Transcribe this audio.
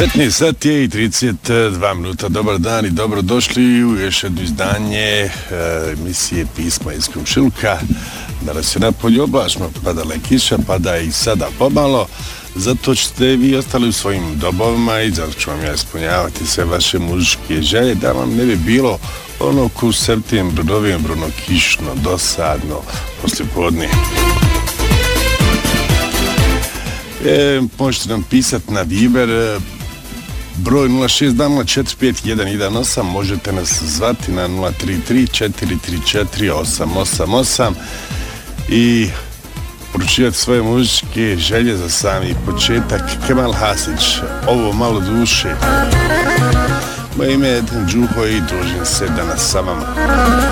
15 sati i 32 minuta. Dobar dan i dobrodošli u još jedno izdanje emisije Pisma iz komšiluka. Danas je napolju oblačno, padala je kiša, pada i sada pomalo. Zato ćete vi ostali u svojim dobovima i zato ću vam ja ispunjavati sve vaše muzičke želje, da vam ne bi bilo ono ko u septembru, novembru, kišno, dosadno, poslijepodne. Možete nam pisati na Viber broj 062045118, možete nas zvati na 033 434 888 i poručivati svoje muzičke želje za sami početak. Kemal Hasić, Ovo malo duše. Moje ime je Edin Đuho i družim se danas sa vama.